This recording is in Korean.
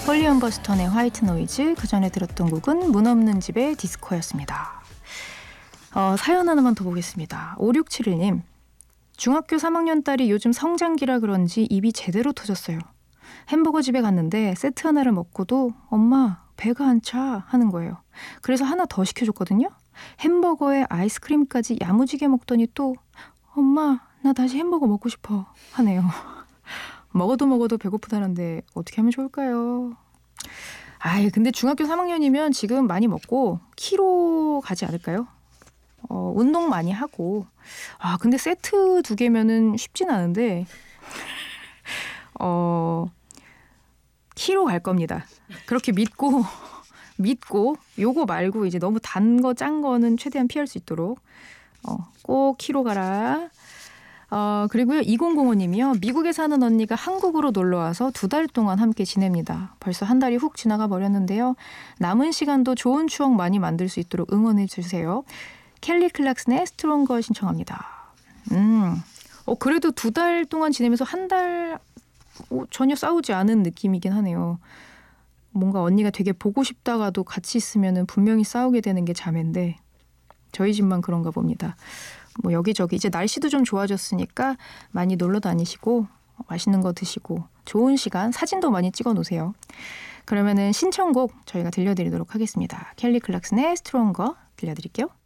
폴리언 버스턴의 화이트 노이즈, 그 전에 들었던 곡은 문 없는 집의 디스코였습니다. 사연 하나만 더 보겠습니다. 5671님, 중학교 3학년 딸이 요즘 성장기라 그런지 입이 제대로 터졌어요. 햄버거 집에 갔는데 세트 하나를 먹고도 엄마 배가 안 차 하는 거예요. 그래서 하나 더 시켜줬거든요. 햄버거에 아이스크림까지 야무지게 먹더니 또 엄마 나 다시 햄버거 먹고 싶어 하네요. 먹어도 배고프다는데 어떻게 하면 좋을까요? 근데 중학교 3학년이면 지금 많이 먹고 키로 가지 않을까요? 운동 많이 하고. 근데 세트 2개면은 쉽진 않은데 키로 갈 겁니다. 그렇게 믿고 요거 말고 이제 너무 단 거, 짠 거는 최대한 피할 수 있도록 꼭 키로 가라. 그리고요, 2005님이요. 미국에 사는 언니가 한국으로 놀러와서 2달 동안 함께 지냅니다. 벌써 한 달이 훅 지나가 버렸는데요. 남은 시간도 좋은 추억 많이 만들 수 있도록 응원해 주세요. 켈리 클락슨의 스트롱거 신청합니다. 그래도 2달 동안 지내면서 한 달 전혀 싸우지 않은 느낌이긴 하네요. 뭔가 언니가 되게 보고 싶다가도 같이 있으면 분명히 싸우게 되는 게 자매인데 저희 집만 그런가 봅니다. 여기저기 이제 날씨도 좀 좋아졌으니까 많이 놀러 다니시고 맛있는 거 드시고 좋은 시간, 사진도 많이 찍어 놓으세요. 그러면은 신청곡 저희가 들려드리도록 하겠습니다. 켈리 클락슨의 스트롱거 들려드릴게요.